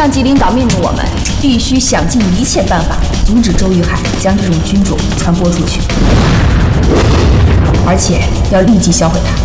上级领导命令我们必须想尽一切办法阻止周玉海将这种军种传播出去，而且要立即销毁它。